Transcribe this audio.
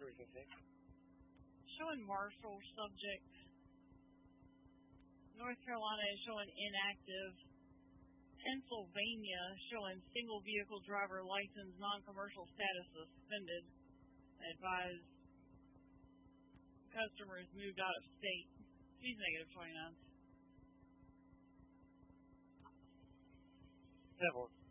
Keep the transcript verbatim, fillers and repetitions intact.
three fifty. Showing Marshall subject. North Carolina is showing inactive. Pennsylvania showing single vehicle driver license non-commercial status suspended. Advise customers moved out of state. She's negative twenty-nine. Network.